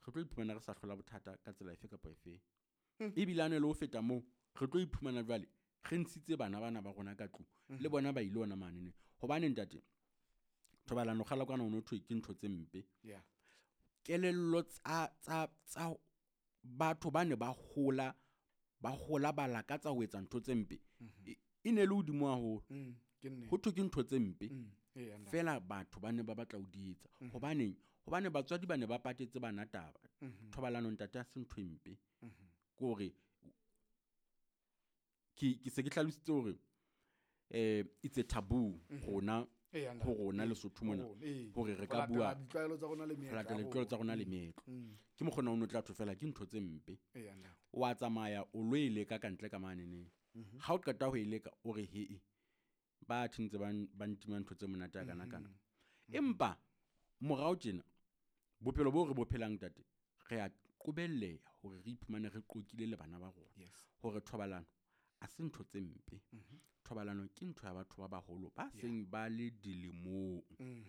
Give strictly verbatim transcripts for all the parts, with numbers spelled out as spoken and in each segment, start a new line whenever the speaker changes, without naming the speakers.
re tlo iphumana re sa hlola bothata ka tsela efe kapa efe e bilane le ho feta mo re tlo iphumana jwale re ntshitse bana bana ba rona ka tlu le bona ba ile ona manene hobane ntate thobalano khala kana ono thwe ke ntho tse mpe
yeah
kelello tsa tsa tsa batho bane ba hola ba hola ba lakatsa ho etsa ntho tse mpe e ne le hodimo haholo ho thwe ke ntho tse mpe fela batho bane ba batla ho di etsa hobane hobane batswadi bane ba patetse bana taba thobalano ntate a se ntho empe ke hore ki ki se ke hlalositse hore eh it's a taboo rona ho rona le Sotho mona hore re ka bua
ditlwaelo tsa rona le meetlo
latela ditlwaelo tsa rona le meetlo ke mokgona o no tla thofela ke ntho tse mpe wa tsamaya o lo ile ka kantle ka manene ha o qeta ho ile ka o re he ba thintse ban bantima ntho tse monate ya kana kana empa morao tjena bophelo bo re bophelang tate re a qobelleha hore re iphumane re qoqile le bana ba rona hore thobalano a se ntho tse mpe thobalano ke ntho ya batho ba baholo ba seng ba le dilemong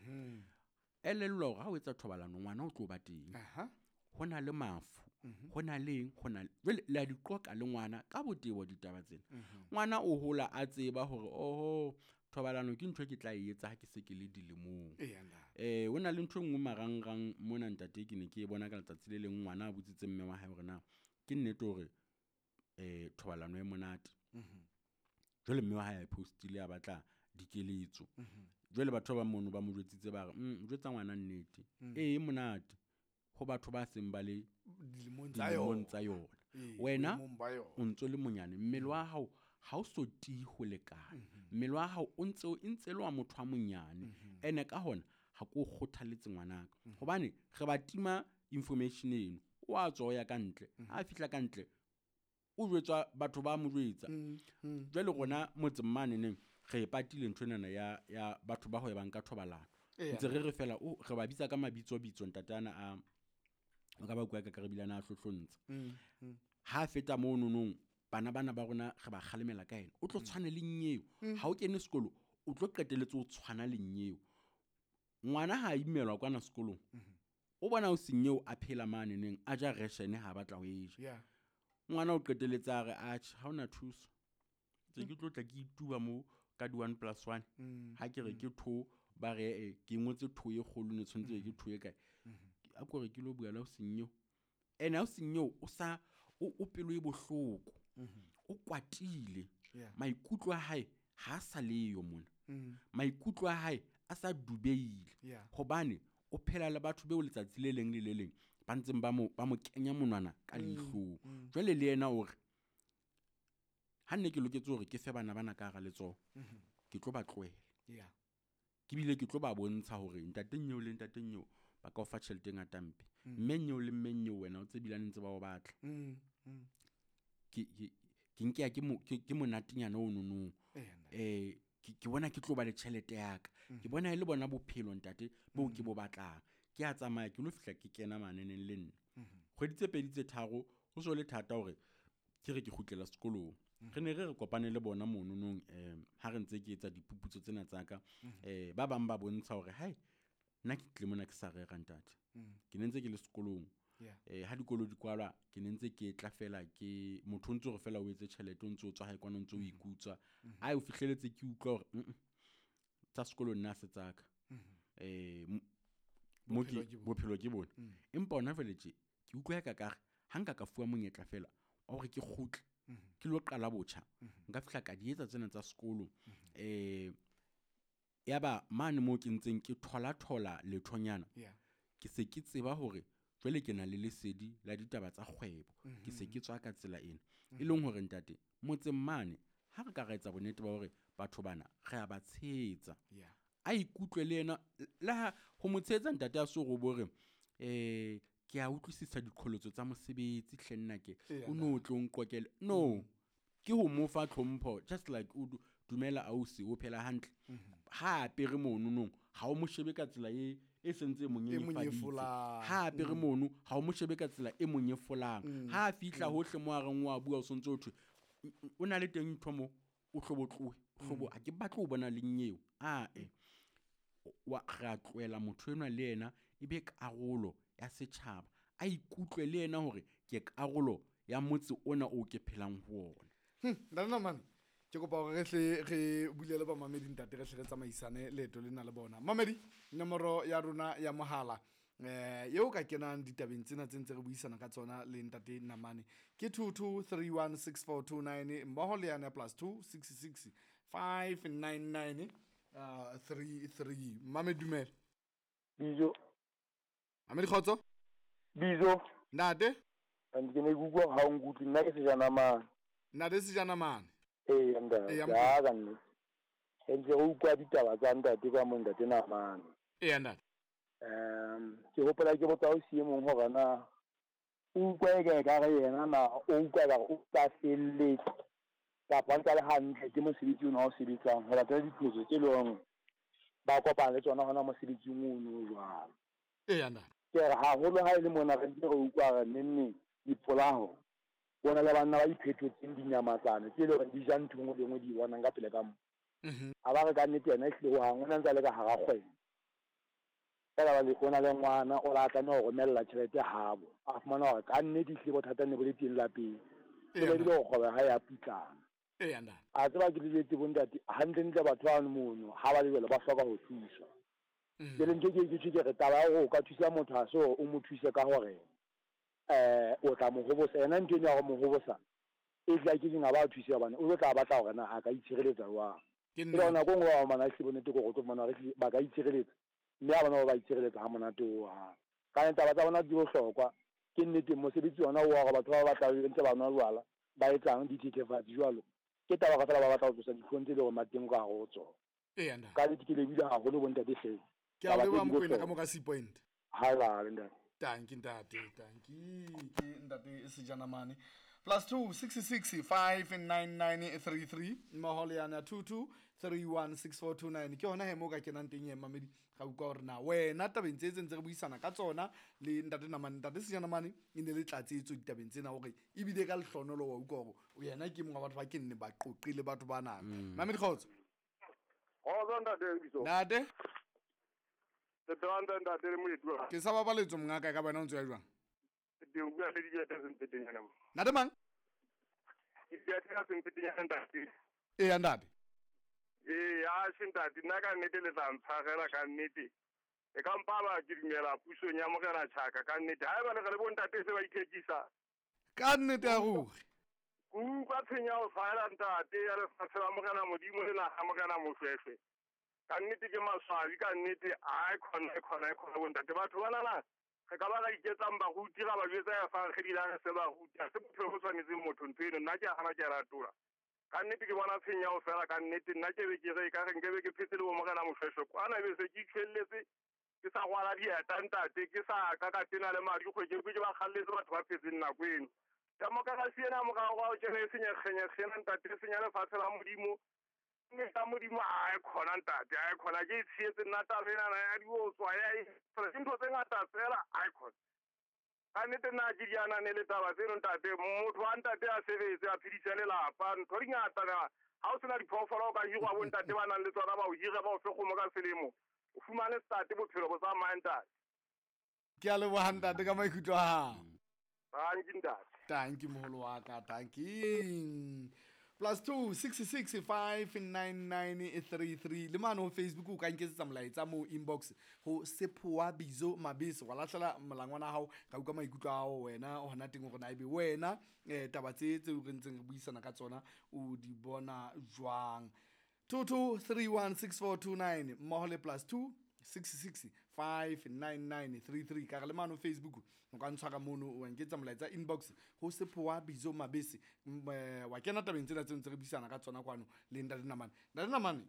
elello ha o etsa thobalano ngwana o tlo ba teng hona le mafu hona leng hona le la diqoka le ngwana ka botebo ditaba tsena ngwana o hola a tseba hore oho thobalano ke ntho ke tla e etsa ha ke se ke le dilemong eh hona le ntho engwe marangrang mona ntate ke ne ke e bona ka letsatsi le leng ngwana a butsitse mme wa hae hore na ke nnete hore eh thobalano e monate jwale mme wa hae a postile a batla dikeletso jwale batho ba mono ba mo jwetsitse ba re mm jwetsa ngwana nnete eh monate ho batho ba seng ba le
dilemong
tsa yona wena o ntso le monyane mmele wa hao ha o so ti ho lekana mmele wa hao o ntse o ntse le wa motho a monyane ene ka hona ha ko kgothaletse ngwanaka hobane re ba tima information eno wa tswa ya ka ntle a fihla ka ntle o jwetswa batho ba mo jwetsa jwale rona motsemane neng re patile nthwenana ya ya batho ba ho e banka thobalano ntse re re fela o re ba bitsa ka mabitso bitso ntatana a o ka ba kwa ka karebilana a hlohlontsa ha feta mo nonong bana bana ba rona re ba khalemela ka ena o tlo tshwana le nyeo ha o kene sekolo o tlo qeteletse o tshwana le nyeo ngwana ha imelwa kwana sekolong o bona o senyeo a phela mane neng a ja reshene ha batla ho eja ngwana o qeteletsa re a ha ona thuso tse ke tlo tla ke ituba mo ka di one plus one ha ke re ke tho ba re ke ngotse tho e kgolo ne tshwantse ke tho e kae a kore ke lo bua la o senyeo ena o senyeo o sa o pelo e bohloko o kwatile maikutlo a hae ha sa leyo mona maikutlo a hae a sa dubeile hobane o phela le batho be o letsatsi le leng le le leng ba ntseng ba mo ba mo kenya monwana ka leihlo jwale le yena o re ha nne ke loketse hore ke fe bana bana ka ga letso ke tlo ba tloela ke bile ke tlo ba bontsha hore ntateng nyeo le ntateng nyeo ba ka o fa tšhelete ngata mpe mme nyeo le mme nyeo wena o tsebilane ntse ba o batla ke ke nke ke mo ke monatinyana o nonong eh ke bona ke tlo ba le tšhelete ya ka ke bona ile bona bophelo ntate bo ke bo batlang ke a tsamaya ke lo fihla ke kena maneneng le nna kgweditse peditse tharo ho so le thata hore ke re ke khutlela sekolong re ne re re kopane le bona mononong eh ha re ntse ke etsa dipuputso tsena tsa ka eh ba bang ba bontsha hore hai nna ke tle mona ke sa re rantate ke ne ntse ke le sekolong eh ha dikolo di kwalwa ke ne ntse ke tla fela ke motho ntse go fela o etse tšhelete o ntse o tswa ha kwana ntse o ikutswa ai o fihleletse ke utlwa hore tsa sekolo nna se tsaka eh mo ke bophelo ke bona empa ona fele tje ke utlwa ka ka ha nka ka fuwa monyetla fela o re ke khutle ke lo qala botjha nka fihla ka di etsa tsena tsa sekolo eh yaba mane mo ke ntseng ke thola thola lethonyana ke se ke tseba hore jwale ke na le lesedi la ditaba tsa kgwebo ke se ke tswa ka tsela ena e leng hore ntate motseng mane ha re ka ra etsa bonnete ba hore batho bana re a ba tshetsa a ikutlwe le yena la ho motshetsa ntate a so go bore eh ke a utlwisisa dikholotso tsa mosebetsi hlenna ke o no tlo nqokele no ke ho mofa tlhompho just like o dumela ausi o phela hantle ha apere mono no ha o mo shebe ka tsela e e sentse monyefaditse ha apere mono ha o mo shebe ka tsela e monyefolang ha fihla hohle mo a reng wa bua o sontse o thwe o na le teng nthomo o hlobotloe hlobo a ke batla o bona le nyeo a e wa ra tloela motho ena le yena e be karolo ya setjhaba a ikutlwe le ena hore ke karolo ya motse ona o ke phelang ho ona.
Nna man ke kopa gore re re bulele ba mamedi ntate re hle re tsamaisane leeto le na le bona. Mamedi nomoro ya rona ya mohala eh yeo ka kenang ditabeng tsena tse ntse re buisana ka tsona le ntate Namane ke two two three one six four two nine mmoho le yana plus two six six five nine nine uh three three. Mamedi dumela.
Bizo.
Mamedi khotso.
Bizo.
Ntate
and ke ne bua ha ngutli nna ke sejana man.
Ntate sejana man.
Eh nda. Ya ga nne. Ntse o kwa ditaba tsa ntate ka mo ntate Namane.
Eh ntate.
Um ke hopola ke botsa o siemong hore na o kwa ke ka re yena na o kwa ga o ka felle ka panta le hantle ke mosebetsi o na o sebetsang ho latela diphoso tse leng ba kopana le tsona hona mosebetsi mono jwang.
Eh ntate.
Ke re ha holo ha ile mona re ntse re ukwa re nne dipolaho bona le bana ba iphethotseng dinyamatsane tse le re di ja ntho ngwe le ngwe di bona ka pele ka mo.
Mhm.
A ba re ka nnete yena ehlile ho hangona ntse le ka hara kgwebo. Ka le kona le ngwana o la tla no romella tšhelete habo a fumana hore ka nnete ehlile bothata ne bo le teng lapeng e le go kgoba ha ya putlana.
Eh ntate.
A tseba ke le tse bondati hantle ntle batho ba mono ha ba le jela ba hloka ho thuswa. Le ntse ke ke ke re taba go ka thusa motho a so o mo thuse ka hore eh o tla mo hobosa ena ntwe ya go mo hobosa e tla ke dinga ba thusa bana o tla batla hore na a ka itshireletsa jwang. Ke bona go ngwa mana se bonete go go tlo bona re ba ka itshireletsa mme a bona ba itshireletsa ha monate o ha ka ntaba tsa bona di bohlokwa ke nnete mosebetsi ona o wa batho ba batla ntse ba nwa lwala ba etsang dithethefatsi jwalo ke taba ka fela ba batla go tsosa difonte le go mateng ka go tsona.
Eh ntate.
Ka le ke le bile ha go le bontate se
ke a le ba mokwena ka mo ka C point.
Ha la le ntate.
Tanki ntate tanki ke ntate sejana mane plus two six six five nine nine three three maholiana two two three one six four two nine ke hona he mo ka kenang teng ye mamedi ga uka gore na wena tabeng tse tsentse re buisana ka tsona le ntate Namane ntate sejana mane e ne le tlatsetso ditabeng tsena hore e bile ka lehlonolo wa uka gore o yena ke mongwa batho ba ke nne ba qoqile batho ba nana mamedi khotso
o zo ntate biso
ntate
Tanda nda tere mo ditua.
ke sa babaletso mongaka ka bana o ntse ya jwang
Di bua le di tsa sentse nyana mo.
ntate mang
Di tsa sentse nyana ntate.
e ya ntate
Eh ya sentse nna ka nnete le tla ntshagela ka nnete. E ka mpa ba ke dimela puso nya mo kana tshaka ka nnete. Ha ba le re bo ntate se ba ikekisa.
ka nnete ya ruri
Ku ka tsenya o fara ntate ya le fatsela mo kana modimo le na mo kana mo fefefe. Ka nnete ke maswabi ka nnete a khona khona khona bo ntate batho ba nana re ka ba ga iketsang ba go tira ba jetsa ya fa re dira se ba go tira se bophelo go tshwanetse motho ntseno nna ke gana ke ratola ka nnete ke bona tshenya o fela ka nnete nna ke be ke re ka re nkebe ke phetse le bo mogana mofesho kwana be se ke itshwelletse ke sa gwala dieta ntate ke sa ka ka tena le mari go ke ke ba galletse batho ba phetse nna kweno ka mo ka ga siena mo ga go ke ne senya kgenya sena ntate senya le fatshe la modimo ne ta modimo a khona ntate a khona ke tsietse nna ta bena na ya diwo tswa ya e ntho tse ngata tsela a khona ka nnete nna ke diana ne le taba tseno ntate motho wa ntate a sebetse a phedisa lelapa ntho di ngata na ha o sena diphoofolo ka hirwa bo ntate ba nang le tsona ba o hira ba o fe kgomo ka selemo o fumane state bophelo bo tsamaya ntate
ke a leboha ntate ka maikutlo a hao
Tanki ntate.
Tanki moholo wa ka tanki plus two six six five nine nine three three le mano Facebook o ka nketsetsa molaetsa mo inbox ho Sephoa Bizo Mabese wa lahlela molangwana hao ga uka maikutlo a ho wena o hana teng gore na ibe wena eh taba tse tse o rentseng re buisana ka tsona o di bona jwang two two three one six four two nine mohole plus two six six five nine nine three three ka le mano Facebook o ka ntshwa ka mono o nketsa molaetsa inbox ho Sephoa Bizo Mabese wa kena tabeng tsena tse ntse re bisana ka tsona kwano le ntate Namane ntate Namane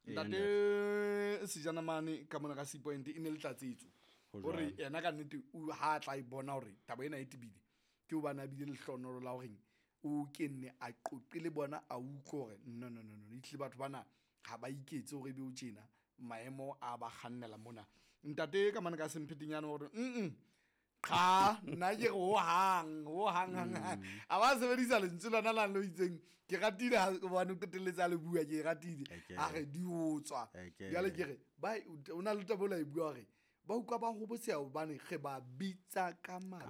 ntate sejana mane ka mona ka C point e ne le tlatsetso hore yena ka nnete o ha tla I bona hore taba ena e tibile ke o bana bile le hlonolo la hore o kenne a qoqile bona a utlwe hore no no no no itle batho bana ha ba iketse hore be o tjena maemo a ba khannela mona ntate ka mane ka semphethinyana hore mm ka nna ke go hang go hang hang a ba sebedisa lentswe lona la lo itseng ke ratile ha ba no keteletsa le bua ke ratile a re di utswa ya le ke re ba ona le tabola e bua re ba uka ba go botse o bane ge ba bitsa ka ma